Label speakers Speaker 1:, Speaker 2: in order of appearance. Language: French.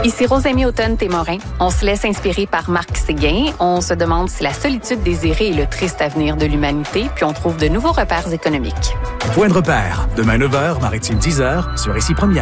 Speaker 1: Ici Rosemie Automne-Témorin. On se laisse inspirer par Marc Séguin. On se demande si la solitude désirée est le triste avenir de l'humanité, puis on trouve de nouveaux repères économiques.
Speaker 2: Point de repère, demain 9h, maritime 10h, sur Ici Première.